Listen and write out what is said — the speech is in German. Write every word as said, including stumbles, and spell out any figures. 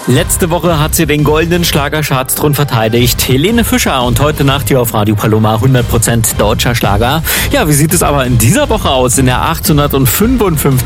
Letzte Woche hat sie den goldenen Schlagerschartsthron verteidigt. Helene Fischer, und heute Nacht hier auf Radio Paloma hundert Prozent deutscher Schlager. Ja, wie sieht es aber in dieser Woche aus? In der achthundertfünfundfünfzigsten